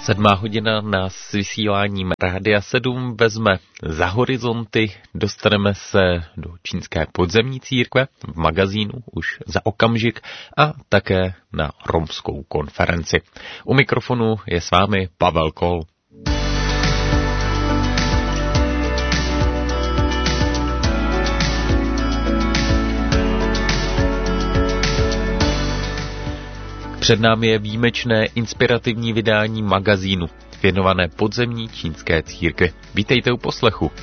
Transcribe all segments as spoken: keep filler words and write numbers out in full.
Sedmá hodina nás s vysíláním Rádia sedm vezme za horizonty, dostaneme se do čínské podzemní církve v magazínu už za okamžik a také na romskou konferenci. U mikrofonu je s vámi Pavel Kol. Před námi je výjimečné inspirativní vydání magazínu věnované podzemní čínské církvi. Vítejte u poslechu.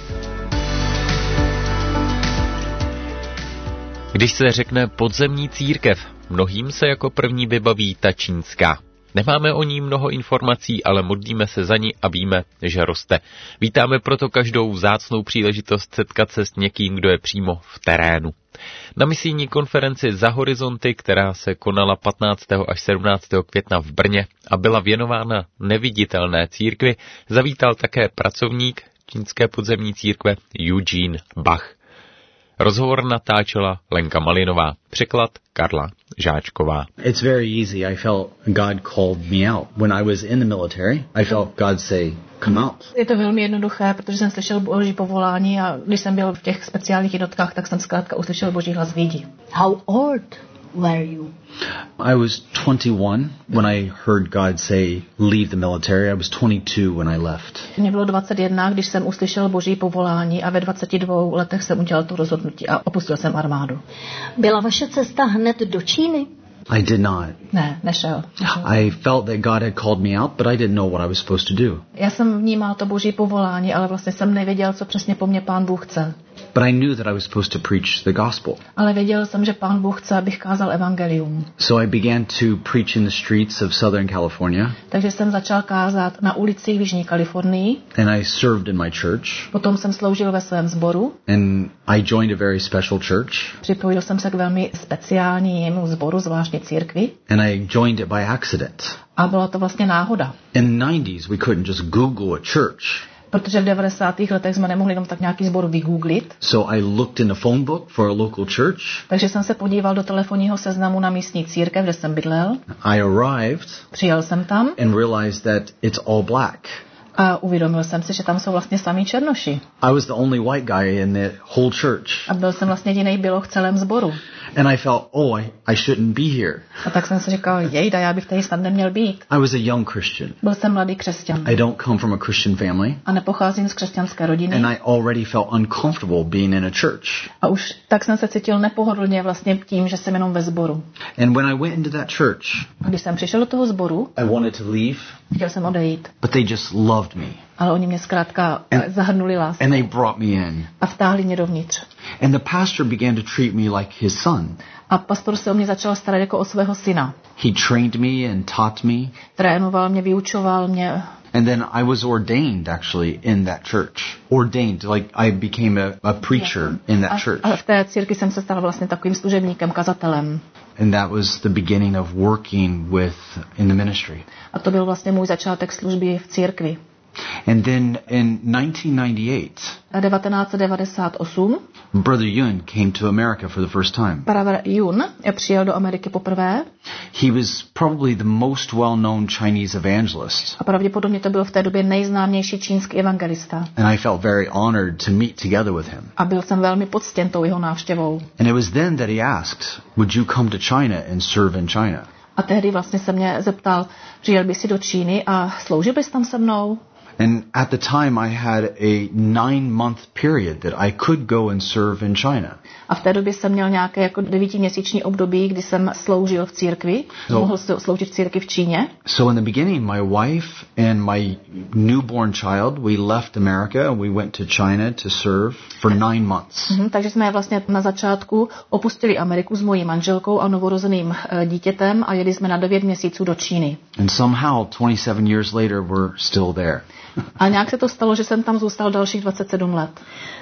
Když se řekne podzemní církev, mnohým se jako první vybaví ta čínská. Nemáme o ní mnoho informací, ale modlíme se za ní a víme, že roste. Vítáme proto každou vzácnou příležitost setkat se s někým, kdo je přímo v terénu. Na misijní konferenci Za horizonty, která se konala patnáctého až sedmnáctého května v Brně a byla věnována neviditelné církvi, zavítal také pracovník čínské podzemní církve Eugene Bach. Rozhovor natáčela Lenka Malinová, překlad Karla Žáčková. It's very easy. I felt God called me out. When I was in the military, I felt God say, come out. Je to velmi jednoduché, protože jsem slyšel Boží povolání a když jsem byl v těch speciálních jednotkách, tak jsem zkrátka uslyšel Boží hlas vyjdi. How old were you? I was twenty-one when I heard God say, leave the military. I was twenty-two when I left. Mně bylo dvacet jedna, když jsem uslyšel Boží povolání a ve dvaceti dvou letech jsem udělal to rozhodnutí a opustil jsem armádu. Byla vaše cesta hned do Číny? I did not. Ne, nešel. I felt that God had called me out, but I didn't know what I was supposed to do. Já jsem vnímal to Boží povolání, ale vlastně jsem nevěděl, co přesně po mně Pán Bůh chce. But I knew that I was supposed to preach the gospel. Ale věděl jsem, že Pán Bůh chce, abych kázal evangelium. So I began to preach in the streets of Southern California. Takže jsem začal kázat na ulicích v Jižní Kalifornii. And I served in my church. Potom jsem sloužil ve svém sboru. And I joined a very special church. Připojil jsem se k velmi speciálnímu sboru, zvláštní církvi. And I joined it by accident. A byla to vlastně náhoda. In the nineties we couldn't just Google a church. Protože v devadesátých letech jsme nemohli jenom tak nějaký sbor vygooglit. So I looked in the phone book for a local church. Takže jsem se podíval do telefonního seznamu na místní církev, kde jsem bydlel. I arrived. Přijel jsem tam. And realized that it's all black. A uvědomil jsem si, že tam jsou vlastně samí černoši. I was the only white guy in the whole church. A byl jsem vlastně jedinej běloch v celém sboru. And I felt, oh, I, I shouldn't be here. A tak jsem si říkal, jejda, já bych tady snad neměl být. I was a young Christian. Byl jsem mladý křesťan. I don't come from a Christian family. A nepocházím z křesťanské rodiny. And I already felt uncomfortable being in a church. A už tak jsem se cítil nepohodlně vlastně tím, že jsem jenom ve sboru. And when I went into that church, a když jsem přišel do toho sboru, I wanted to leave. Chtěl jsem odejít. But they just loved me. Ale oni mě zkrátka and, zahrnuli láskou. And they brought me in. A vtáhli mě dovnitř. And the pastor began to treat me like his son. A pastor se o mě začal starat jako o svého syna. He trained me and taught me. Trénoval mě, vyučoval mě. And then I was ordained actually in that church. Ordained, like I became a, a preacher in that a, church. A v té církvi jsem se stal vlastně takovým služebníkem, kazatelem. And that was the beginning of working with in the ministry. A to byl vlastně můj začátek služby v církvi. And then in nineteen ninety-eight, devatenáct set devadesát osm, Brother Yun came to America for the first time. Brother Yun přijel do Ameriky poprvé. He was probably the most well-known Chinese evangelist. A pravděpodobně to byl v té době nejznámější čínský evangelista. And I felt very honored to meet together with him. A byl jsem velmi poctěn tou jeho návštěvou. And it was then that he asked, would you come to China and serve in China? A tehdy vlastně se mě zeptal, přijel by si do Číny a sloužil bys tam se mnou? And at the time I had a nine-month period that I could go and serve in China. A v té době jsem měl nějaké jako devítiměsíční období, kdy jsem sloužil v církvi, so, mohl sloužit v církvi v Číně. So in the beginning, my wife and my newborn child, we left America and we went to China to serve for nine months. Mm-hmm, takže jsme vlastně na začátku opustili Ameriku s mojí manželkou a novorozeným dítětem a jeli jsme na devět měsíců do Číny. And somehow twenty-seven years later we're still there. A nějak se to stalo, že jsem tam zůstal dalších dvacet sedm let.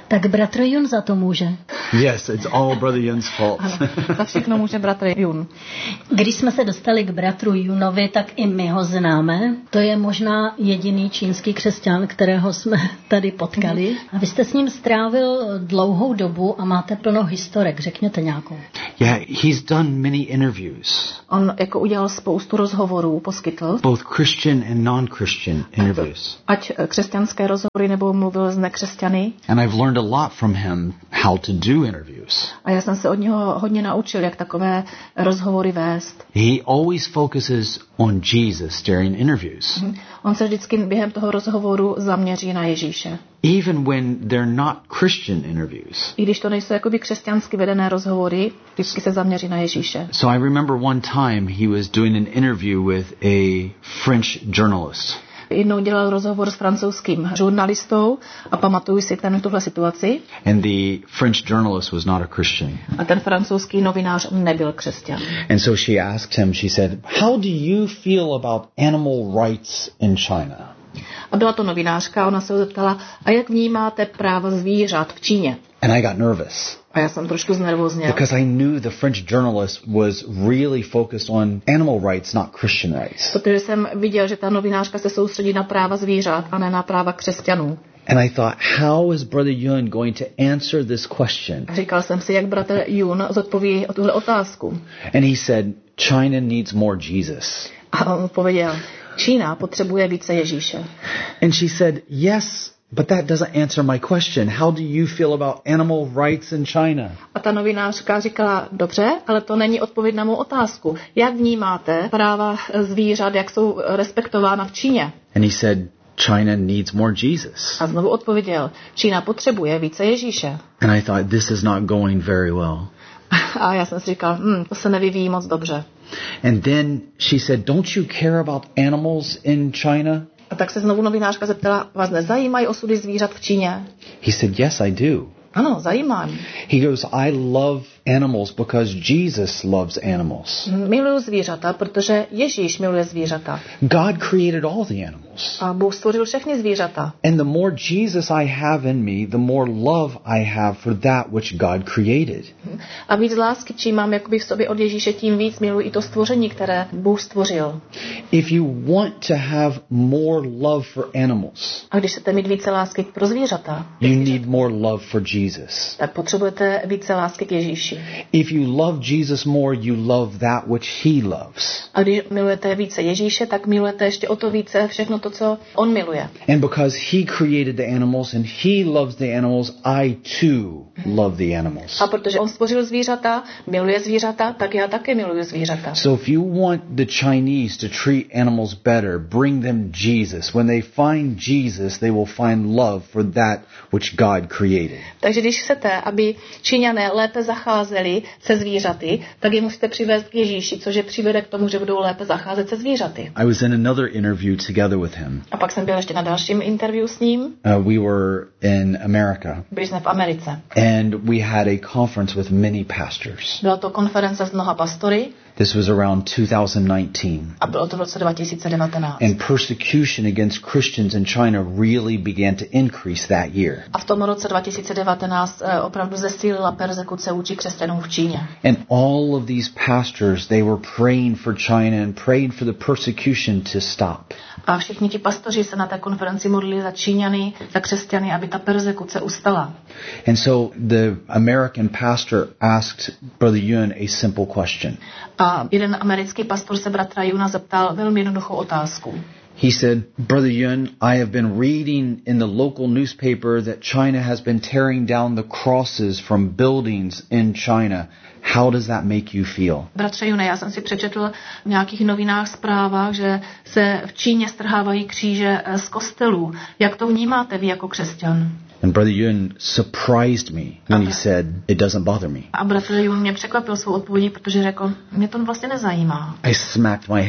Tak bratr Jun za to může. Yes, it's all Brother Yun's fault. Ano, za všechno může bratr Jun. Když jsme se dostali k bratru Junovi, tak i my ho známe. To je možná jediný čínský křesťan, kterého jsme tady potkali. A vy jste s ním strávil dlouhou dobu a máte plno historek. Řekněte nějakou. Yeah, he's done many interviews. On jako udělal spoustu rozhovorů, poskytl. Both Christian and non-Christian interviews. Ať křesťanské rozhovory, nebo mluvil s nekřesťany. And I've learned a lot from him how to do interviews. A já jsem se od něho hodně naučil, jak takové rozhovory vést. He always focuses on Jesus during interviews. On se vždycky během toho rozhovoru zaměří na Ježíše. Even when they're not Christian interviews. I když to nejsou jakoby křesťansky vedené rozhovory, vždycky se zaměří na Ježíše. So I remember one time he was doing an interview with a French journalist. Jednou dělal rozhovor s francouzským žurnalistou a pamatuju si ten tuhle situaci. And the French journalist was not a Christian. A ten francouzský novinář nebyl křesťan. And so she asked him, she said, "How do you feel about animal rights in China?" A byla to novinářka, ona se ho zeptala, a jak vnímáte práva zvířat v Číně? And I got nervous. A já jsem trošku znervozněl. Because I knew the French journalist was really focused on animal rights, not Christian rights. Protože jsem viděl, že ta novinářka se soustředí na práva zvířat a ne na práva křesťanů. And I thought, how is Brother Yun going to answer this question? A říkal jsem si, jak bratr Jun zodpoví o tuhle otázku. And he said, China needs more Jesus. A on odpověděl, Čína potřebuje více Ježíše. And she said, yes, but that doesn't answer my question. How do you feel about animal rights in China? A ta novinářka říkala, dobře, ale to není odpověď na mou otázku. Jak vnímáte práva zvířat, jak jsou respektována v Číně? And he said, China needs more Jesus. A znovu odpověděl, Čína potřebuje více Ježíše. And I thought, this is not going very well. A já jsem si říkal, hm, to se nevyvíjí moc dobře. And then she said, don't you care about animals in China? A tak se znovu novinářka zeptala, vás nezajímají osudy zvířat v Číně? He said, yes, I do. Ano, zajímá mě. He goes, I love animals because Jesus loves animals. Miluju zvířata, protože Ježíš miluje zvířata. God created all the animals. A Bůh stvořil všechny zvířata. And the more Jesus I have in me, the more love I have for that which God created. A víc lásky, čím mám jakoby v sobě od Ježíše, tím víc miluji i to stvoření, které Bůh stvořil. If you want to have more love for animals, a když chcete mít více lásky pro zvířata, you need more love for Jesus. Tak potřebujete více lásky k Ježíši. If you love Jesus more, you love that which he loves. A když milujete více Ježíše, tak milujete ještě o to více všechno to, co on miluje. And because he created the animals and he loves the animals, I too love the animals. A protože on stvořil zvířata, miluje zvířata, tak já také miluji zvířata. So if you want the Chinese to treat animals better, bring them Jesus. When they find Jesus, they will find love for that which God created. Takže když chcete, aby Číňané lépe zacházeli se zvířaty, tak je musíte přivést k Ježíši, což je přivede k tomu, že budou lépe zacházet se zvířaty. I was in another interview together with him. A pak jsem byl ještě na dalším interview s ním. Uh, we were in America. Byli jsme v Americe. And we had a conference with many pastors. Byla to konference s mnoha pastory. This was around two thousand nineteen. A bylo to v roce dva tisíce devatenáct. And persecution against Christians in China really began to increase that year. A v tom roce dva tisíce devatenáct opravdu zesílila persekuce vůči křesťanům v Číně. And all of these pastors, they were praying for China and praying for the persecution to stop. A všichni ti pastoři se na té konferenci modlili za Číňany, za křesťany, aby ta persekuce ustala. And so the American pastor asked Brother Yun a simple question. A jeden americký pastor se bratra Juna zeptal velmi jednoduchou otázku. He said, Brother Yun, I have been reading in the local newspaper that China has been tearing down the crosses from buildings in China. How does that make you feel? Bratře June, já jsem si přečetl v nějakých novinách zprávách, že se v Číně strhávají kříže z kostelů. Jak to vnímáte vy jako křesťan? And Brother Yun surprised me when he said, it doesn't bother me. A bratr Jun mě překvapil svou odpovědí, protože řekl, mě to vlastně nezajímá. I smacked my head.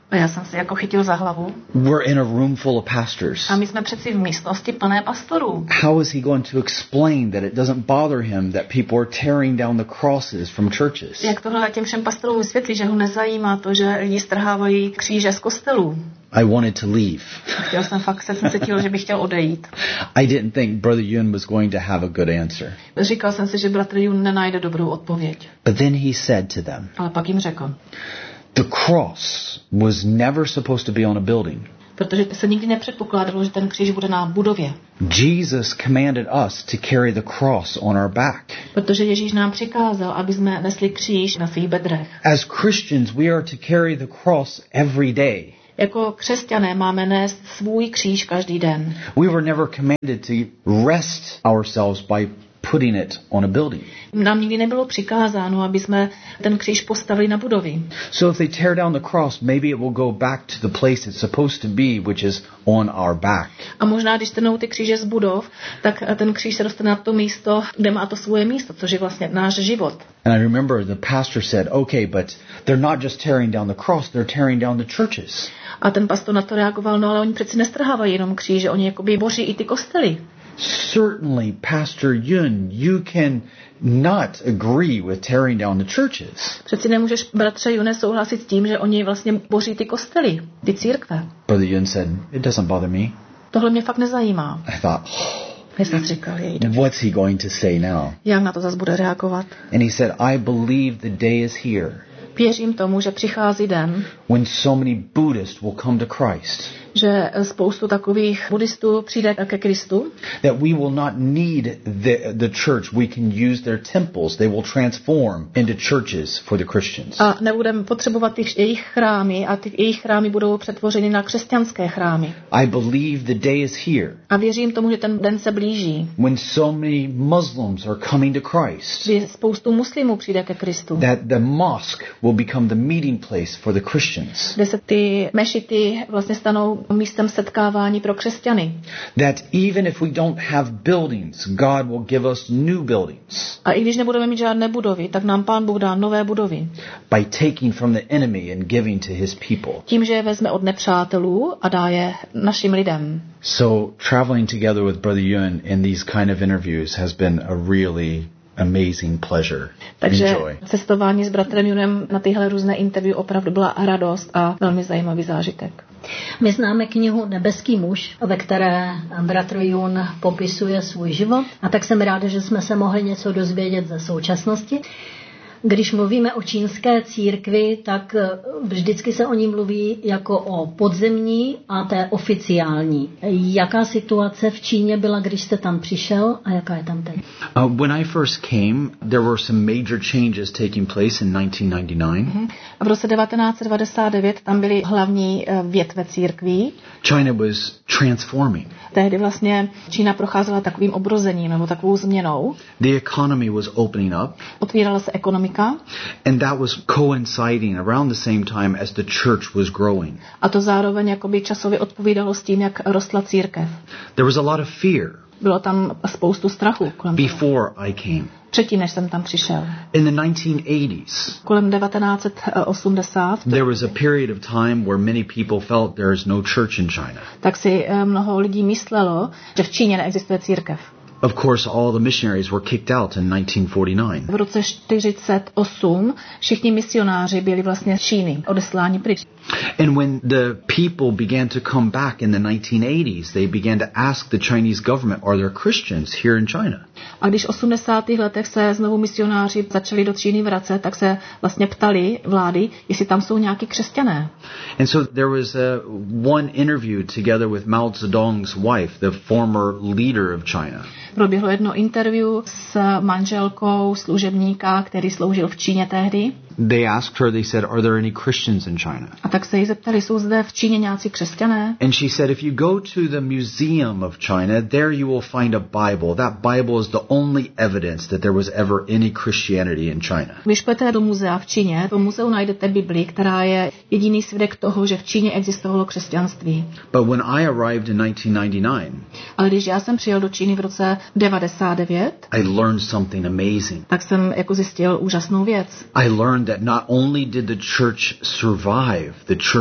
A já jsem se jako chytil za hlavu. We're in a room full of pastors. A my jsme přeci v místnosti plné pastorů. How is he going to explain that it doesn't bother him that people are tearing down the crosses from churches? Jak tohle těm všem pastorům vysvětlí, že ho nezajímá to, že lidi strhávají kříže z kostelů? I wanted to leave. Chtěl jsem fakt, jsem se cítil, že bych chtěl odejít. I didn't think Brother Yun was going to have a good answer. Říkal jsem si, že bratr Yun nenajde dobrou odpověď. But then he said to them, Ale pak jim řekl, the cross was never supposed to be on a building. protože se nikdy nepředpokládalo, že ten kříž bude na budově. Jesus commanded us to carry the cross on our back. Protože Ježíš nám přikázal, aby jsme nesli kříž na svých bedrech. As Christians, we are to carry the cross every day. Jako křesťané máme nést svůj kříž každý den. We were never commanded to rest ourselves by putting it on a building. Nám nikdy nebylo přikázáno, aby jsme ten kříž postavili na budovy. So if they tear down the cross, maybe it will go back to the place it's supposed to be, which is on our back. A možná, když trhnou ty kříže z budov, tak ten kříž se dostane na to místo, kde má to svoje místo, což je vlastně náš život. And I remember the pastor said, okay, but they're not just tearing down the cross, they're tearing down the churches. A ten pastor na to reagoval, no ale oni přeci nestrhávají jenom kříže, oni jakoby boří i ty kostely. Certainly, Pastor Yun, you can not agree with tearing down the churches. Přeci nemůžeš, bratře June, souhlasit s tím, že oni vlastně boří ty kostely, ty církve. Brother Yun said, it doesn't bother me. Tohle mě fakt nezajímá. I thought, oh, Já jsem si říkal, jej, what's he going to say now? jak na to zase bude reagovat. And he said, I believe the day is here Věřím tomu, že přichází den, when so many Buddhists will come to Christ. že spoustu takových buddhistů přijde ke Kristu, That we will not need the, the church. We can use their temples. They will transform into churches for the Christians. a nebudeme potřebovat ty jejich chrámy a ty jejich chrámy budou přetvořeny na křesťanské chrámy. I believe the day is here A věřím tomu, že ten den se blíží, when so many Muslims are coming to Christ. kdy spoustu muslimů přijde ke Kristu, That the mosque will become the meeting place for the Christians. kde se ty mešity vlastně stanou místem setkávání pro křesťany. That even if we don't have buildings, God will give us new buildings A i když nebudeme mít žádné budovy, tak nám Pán Bůh dá nové budovy. by taking from the enemy and giving to his people. Tím, že je vezme od nepřátelů a dá je našim lidem. So traveling together with Brother Yun in these kind of interviews has been a really amazing pleasure. Takže Enjoy. cestování s bratrem Junem na tyhle různé interview opravdu byla radost a velmi zajímavý zážitek. My známe knihu Nebeský muž, ve které bratr Jun popisuje svůj život, a tak jsem ráda, že jsme se mohli něco dozvědět ze současnosti. Když mluvíme o čínské církvi, tak vždycky se o ní mluví jako o podzemní a té oficiální. Jaká situace v Číně byla, když jste tam přišel, a jaká je tam teď? Uh, when I first came, there were some major changes taking place in nineteen ninety-nine. Mhm. A v roce devatenáct set devadesát devět tam byly hlavní větve církví. China was transforming. Tehdy vlastně Čína procházela takovým obrozením nebo takovou změnou. The economy was opening up. Otvírala se ekonomika. And that was coinciding around the same time as the church was growing. A to zároveň jakoby časově odpovídalo s tím, jak rostla církev. There was a lot of fear. Bylo tam spoustu strachu kolem toho. Before I came. Předtím, než jsem tam přišel. In the nineteen eighties, Kolem devatenáct set osmdesát, there was a period of time where many people felt there is no church in China. tak si mnoho lidí myslelo, že v Číně neexistuje církev. Of course, all the missionaries were kicked out in nineteen forty-nine. V roce čtyřicet osm všichni misionáři byli vlastně z Číny odesláni pryč. And when the people began to come back in the nineteen eighties, they began to ask the Chinese government, are there Christians here in China? A když v osmdesátých letech se znovu misionáři začali do Číny vracet, tak se vlastně ptali vlády, jestli tam jsou nějaký křesťané. And so there was a, one interview together with Mao Zedong's wife, the former leader of China. Proběhlo jedno interview s manželkou služebníka, který sloužil v Číně tehdy. They asked her, they said, are there any Christians in China? A tak se jí zeptali, jsou zde v Číně nějací křesťané? And she said, if you go to the Museum of China, there you will find a Bible. That Bible is the only evidence that there was ever any Christianity in China. Když půjdete do muzea v Číně, v muzeu najdete Bibli, která je jediný svědek toho, že v Číně existovalo křesťanství. But when I arrived in nineteen ninety-nine, Ale když já jsem přijel do Číny v roce devadesát devět, I learned something amazing. tak jsem jako zjistil úžasnou věc. I learned that not only did the church survive, the church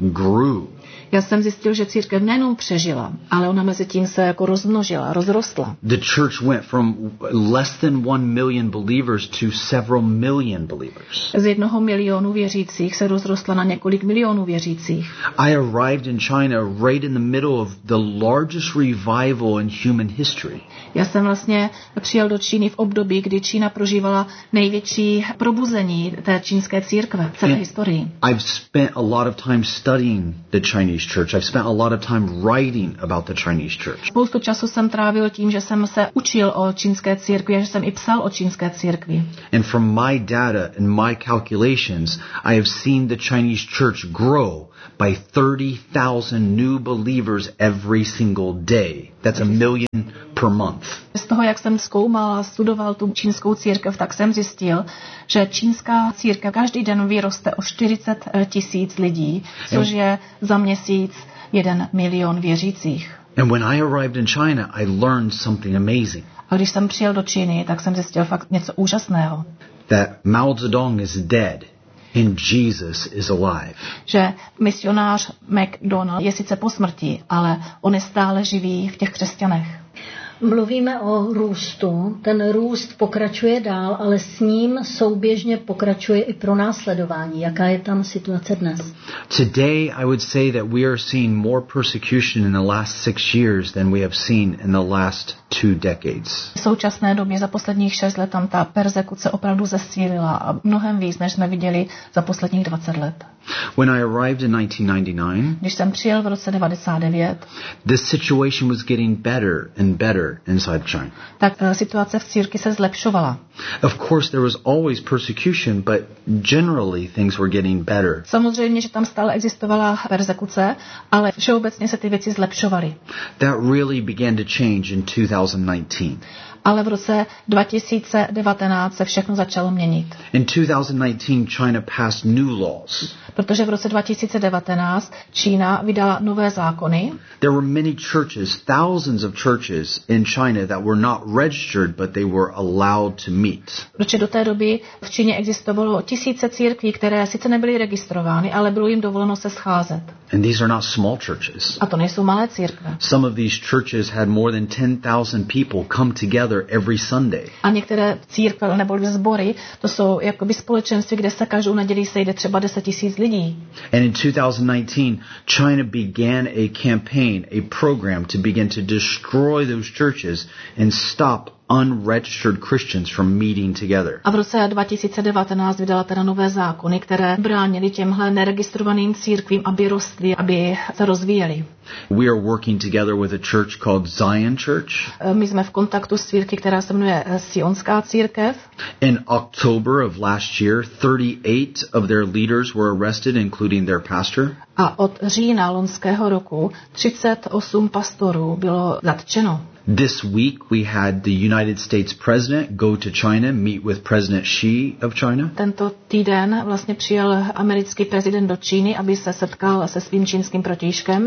grew. Já jsem zjistil, že církev nejenom přežila, ale ona mezi tím se jako rozmnožila, rozrostla. The church went from less than one million believers to several million believers. Z jednoho milionu věřících se rozrostla na několik milionů věřících. I arrived in China right in the middle of the largest revival in human history. Já jsem vlastně přijel do Číny v období, kdy Čína prožívala největší probuzení té čínské církve v celé historii. I've spent a lot of time studying the Chinese church. I've spent a lot of time writing about the Chinese church. Spoustu času jsem trávil tím, že jsem se učil o čínské církvi a že jsem i psal o čínské církvi. And from my data and my calculations, I have seen the Chinese church grow by thirty thousand new believers every single day. That's a million per month. Z toho, jak jsem zkoumal a studoval tu čínskou církev, tak jsem zjistil, že čínská církev každý den vyroste o čtyřicet tisíc lidí, což je za měsíc jeden milion věřících. And when I arrived in China, I learned something amazing. A když jsem přijel do Číny, tak jsem zjistil fakt něco úžasného. That Mao Zedong is dead and Jesus is alive. Že misionář McDonald je sice po smrti, ale on je stále živý v těch křesťanech. Mluvíme o růstu. Ten růst pokračuje dál, ale s ním souběžně pokračuje i pronásledování. Jaká je tam situace dnes? Today I would say that we are seeing more persecution in the last six years than we have seen in the last two decades. V současné době za posledních šest let tam ta persekuce opravdu zesílila a mnohem víc, než jsme viděli za posledních dvacet let. When I arrived in nineteen ninety-nine, Když jsem přijel v roce devadesát devět, the situation was getting better and better inside China. tak situace v církvi se zlepšovala. Of course, there was always persecution, but generally things were getting better. Samozřejmě, že tam stále existovala persekuce, ale všeobecně se ty věci zlepšovaly. That really began to change in two thousand nineteen. Ale v roce dva tisíce devatenáct se všechno začalo měnit. In two thousand nineteen, China passed new laws. Protože v roce dva tisíce devatenáct Čína vydala nové zákony. There were many churches, thousands of churches in China that were not registered, but they were allowed to meet. Protože do té doby v Číně existovalo tisíce církví, které sice nebyly registrovány, ale bylo jim dovoleno se scházet. And these are not small churches. A to nejsou malé církve. Some of these churches had more than ten thousand people come together every Sunday. A některé církve nebo sbory, to jsou jakoby společenství, kde se každou neděli sejde třeba deset tisíc lidí. And in two thousand nineteen, China began a campaign, a program to begin to destroy those churches and stop unregistered Christians from meeting together. A v roce dva tisíce devatenáct vydala teda nové zákony, které bránily těmhle neregistrovaným církvím, aby rostly, aby se rozvíjely. We are working together with a church called Zion Church. My jsme v kontaktu s církví, která se jmenuje Sionská církev. In October of last year, thirty-eight of their leaders were arrested, including their pastor. A od října loňského roku třicet osm pastorů bylo zatčeno. This week we had the United States President go to China, meet with President Xi of China. Tento týden vlastně přijel americký prezident do Číny, aby se setkal se svým čínským protějškem.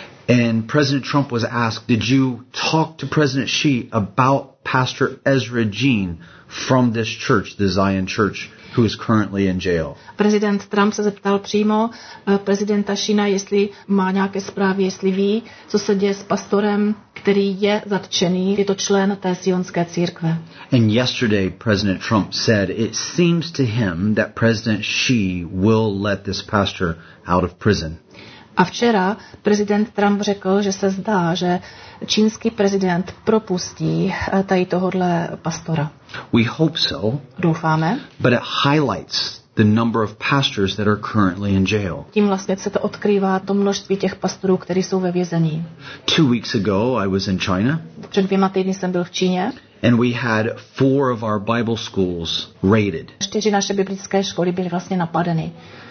And President Trump was asked, did you talk to President Xi about Pastor Ezra Jean from this church, the Zion Church, who is currently in jail? Prezident Trump se zeptal přímo prezidenta Šína, jestli má nějaké zprávy, jestli ví, co se děje s pastorem, který je zatčený, je to člen té sionské církve. And yesterday President Trump said it seems to him that President Xi will let this pastor out of prison. A včera prezident Trump řekl, že se zdá, že čínský prezident propustí tady tohodle pastora. We hope so. Doufáme. But it highlights the number of pastors that are currently in jail. Tím vlastně se to odkrývá to množství těch pastorů, kteří jsou ve vězení. Two weeks ago I was in China. Před dvěma týdny jsem byl v Číně. And we had four of our Bible schools raided. Čtyři naše biblické školy byly vlastně napadeny.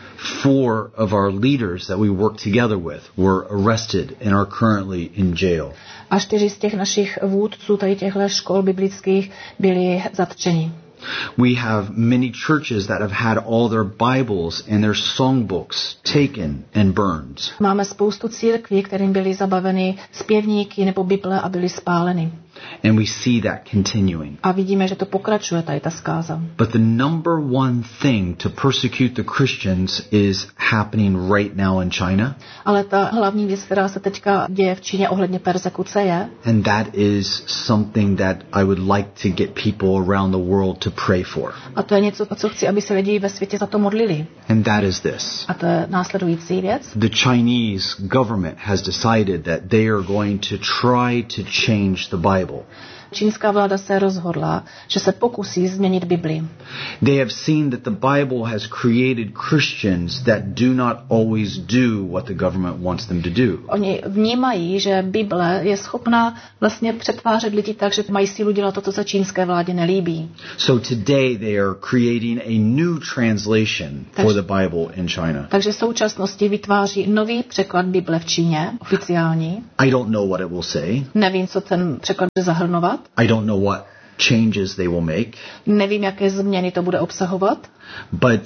Four of our leaders that we work together with were arrested and are currently in jail. A čtyři z těch našich vůdců tady těchto škol biblických byli zatčeni. We have many churches that have had all their Bibles and their songbooks taken and burned. Máme spoustu církví, kterým byly zabaveny zpěvníky nebo Bible a byly spáleny. And we see that continuing. A vidíme, že to pokračuje, tady ta zkáza. But the number one thing to persecute the Christians is happening right now in China. Ale ta hlavní věc, která se teďka děje v Číně ohledně persekuce je, And that is something that I would like to get people around the world to pray for. a to je něco, co chci, aby se lidi ve světě za to modlili. And that is this. A to je následující věc. The Chinese government has decided that they are going to try to change the Bible. Čínská vláda se rozhodla, že se pokusí změnit Bibli. They have seen that the Bible has created Christians that do not always do what the government wants them to do. Oni vnímají, že Bible je schopná vlastně přetvářet lidi tak, že mají sílu dělat to, co se čínské vládě nelíbí. So today they are creating a new translation for the Bible in China. Takže v současnosti vytváří nový překlad Bible v Číně, oficiální. I don't know what it will say. Nevím, co ten překlad bude zahrnovat. I don't know what changes they will make. Nevím, jaké změny to bude obsahovat. But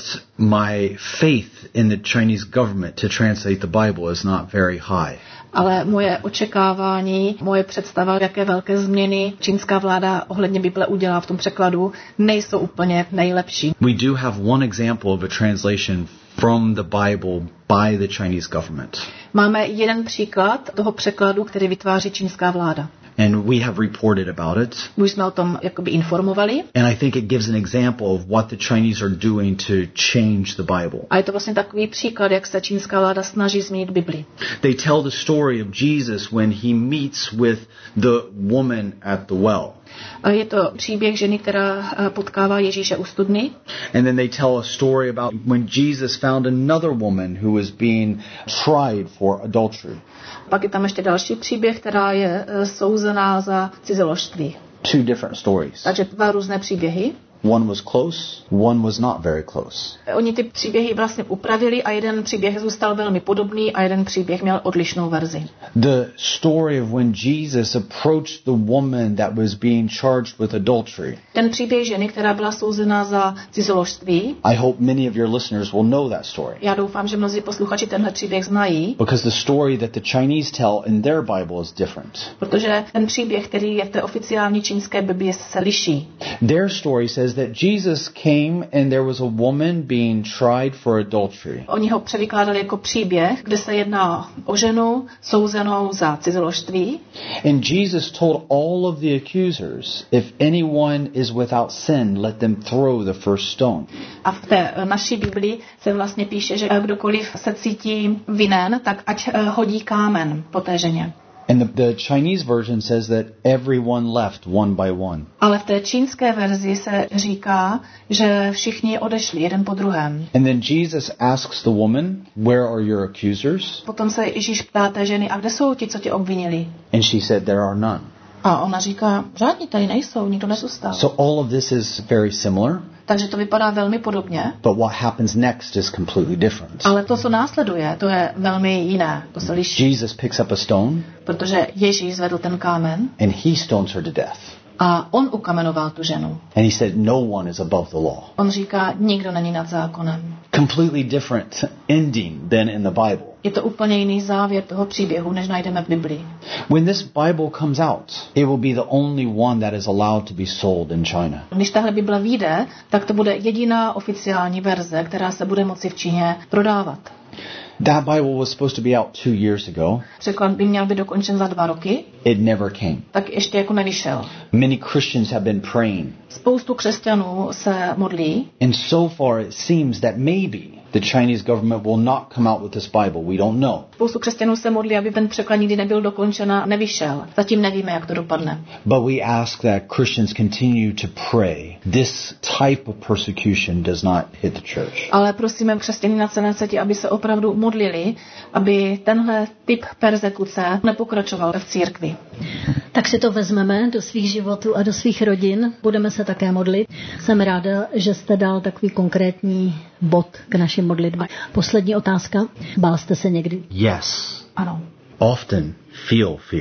my faith in the Chinese government to translate the Bible is not very high. Ale moje očekávání, moje představa, jaké velké změny čínská vláda ohledně Bible udělá v tom překladu, nejsou úplně nejlepší. We do have one example of a translation from the Bible by the Chinese government. Máme jeden příklad toho překladu, který vytváří čínská vláda. And we have reported about it. Už jsme o tom jakoby informovali. And I think it gives an example of what the Chinese are doing to change the Bible. A je to vlastně takový příklad, jak se čínská vláda snaží změnit Bibli. They tell the story of Jesus when he meets with the woman at the well. Je to příběh ženy, která potkává Ježíše u studny. And then they tell a story about when Jesus found another woman who was being tried for adultery. Pak je tam ještě další příběh, která je souzená za cizoložství. Two different stories. Takže dva různé příběhy. One was close, one was not very close. Oni ty příběhy vlastně upravili a jeden příběh zůstal velmi podobný a jeden příběh měl odlišnou verzi. The story of when Jesus approached the woman that was being charged with adultery. Ten příběh ženy, která byla souzená za cizoložství. I hope many of your listeners will know that story. Já doufám, že mnozí posluchači tenhle příběh znají. Because the story that the Chinese tell in their Bible is different. Protože ten příběh, který je v té oficiální čínské Bibli, se liší. Their story says that Jesus came and there was a woman being tried for adultery. Oni ho převykládali jako příběh, kde se jedná o ženu souzenou za cizoložství. And Jesus told all of the accusers, if anyone is without sin, let them throw the first stone. A v té naší Biblii se vlastně píše, že kdokoliv se cítí vinen, tak ať hodí kámen po té ženě. And the, the Chinese version says that everyone left one by one. Ale v té čínské verzi se říká, že všichni odešli jeden po druhém. And then Jesus asks the woman, where are your accusers? Potom se Ježíš ptá té ženy, a kde jsou ti, co tě obvinili? And she said, there are none. A ona říká, žádní tady nejsou, nikdo nezůstal. So all of this is very similar. Takže to vypadá velmi podobně. But what happens next is completely different. Ale to, co následuje, to je velmi jiné. To se liší. Jesus picks up a stone. Protože Ježíš zvedl ten kámen. And he stones her to death. A on ukamenoval tu ženu. And he said, no one is above the law. On říká, nikdo není nad zákonem. Completely different ending than in the Bible. Je to úplně jiný závěr toho příběhu, než najdeme v Biblii. When this Bible comes out, it will be the only one that is allowed to be sold in China. Když tahle Bible vyjde, tak to bude jediná oficiální verze, která se bude moci v Číně prodávat. That Bible was supposed to be out two years ago. Překlad by měl být dokončen za dva roky. It never came. Tak ještě jako nevyšel. Many Christians have been praying. Spoustu křesťanů se modlí. And so far it seems that maybe the Chinese government will not come out with this Bible. We don't know. Spoustu křesťanů se modlí, aby ten překlad nikdy nebyl dokončen a nevyšel. Zatím nevíme, jak to dopadne. But we ask that Christians continue to pray. This type of persecution does not hit the church. Ale prosíme křesťany na celém světě, aby se opravdu modlili, aby tenhle typ perzekuce nepokračoval v církvi. Tak si to vezmeme do svých životů a do svých rodin. Budeme se také modlit. Jsem ráda, že jste dal takový konkrétní bod k naší modlitbě. Poslední otázka. Bál jste se někdy? Yes. Ano. Often feel fear.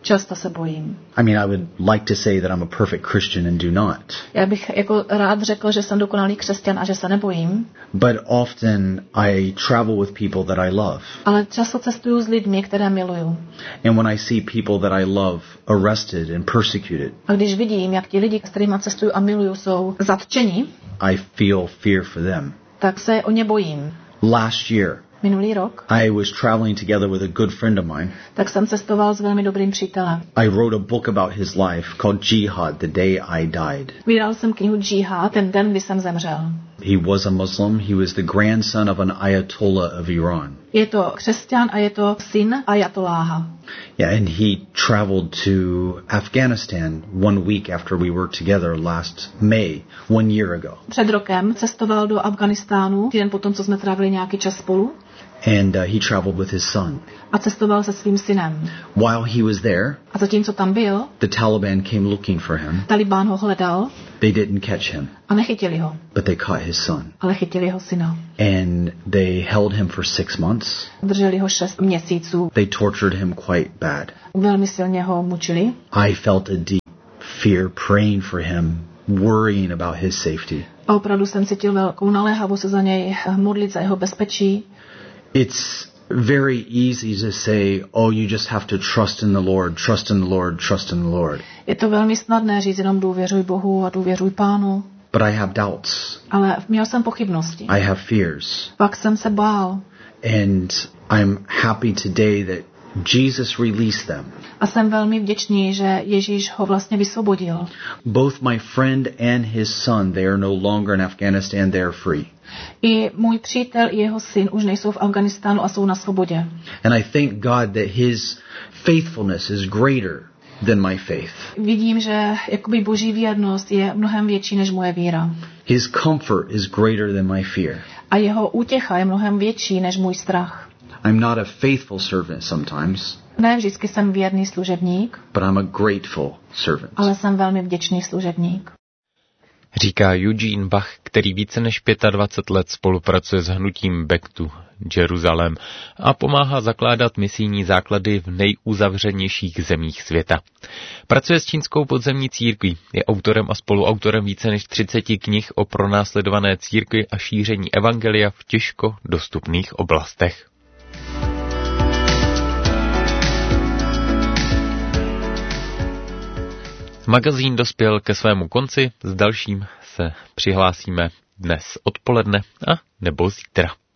Často se bojím. I mean, I would like to say that I'm a perfect Christian and do not. Já bych jako rád řekl, že jsem dokonalý křesťan a že se nebojím. But often I travel with people that I love. Ale často cestuju s lidmi, které miluju. And when I see people that I love arrested and persecuted, A když vidím, jak ti lidi, s kterými cestuju a miluju, jsou zatčeni, I feel fear for them. tak se o ně bojím. Last year, Minulý rok, I was traveling together with a good friend of mine. tak jsem cestoval s velmi dobrým přítelem. I wrote a book about his life called Jihad, The Day I Died. Vydal jsem knihu Jihad, ten den, kdy jsem zemřel. He was a Muslim. He was the grandson of an Ayatollah of Iran. Je to křesťan a je to syn ajatoláha. Yeah, and he traveled to Afghanistan one week after we were together last May, one year ago. Před rokem cestoval do Afghánistánu, týden potom, co jsme trávili nějaký čas spolu. And uh, he traveled with his son. A cestoval se svým synem. While he was there, A zatímco tam byl, the Taliban came looking for him. Talibán ho hledal They didn't catch him, a nechytili ho, but they caught his son. ale chytili jeho syna. And they held him for six months. Drželi ho šest měsíců, They tortured him quite bad. velmi silně ho mučili. I felt a deep fear praying for him, worrying about his safety. A opravdu jsem cítil velkou naléhavost se za něj modlit za jeho bezpečí. It's very easy to say, oh, you just have to trust in the Lord, trust in the Lord, trust in the Lord. Je to velmi snadné říct jenom důvěřuj Bohu a důvěřuj Pánu. But I have doubts. Ale měl jsem pochybnosti. I have fears. Pak jsem se bál. And I'm happy today that Jesus released them. A jsem velmi vděčný, že Ježíš ho vlastně vysvobodil. Both my friend and his son, they are no longer in Afghanistan, they are free. I můj přítel i jeho syn už nejsou v Afghánistánu a jsou na svobodě. And I thank God that his faithfulness is greater than my faith. Vidím, že jakoby boží věrnost je mnohem větší než moje víra. His comfort is greater than my fear. A jeho útěcha je mnohem větší než můj strach. I'm not a faithful servant sometimes, Ne vždycky jsem věrný služebník, but I'm a grateful servant. ale jsem velmi vděčný služebník. Říká Eugene Bach, který více než dvacet pět let spolupracuje s hnutím Back to Jerusalem a pomáhá zakládat misijní základy v nejuzavřenějších zemích světa. Pracuje s čínskou podzemní církví, je autorem a spoluautorem více než třiceti knih o pronásledované církvi a šíření evangelia v těžko dostupných oblastech. Magazín dospěl ke svému konci, s dalším se přihlásíme dnes odpoledne a nebo zítra.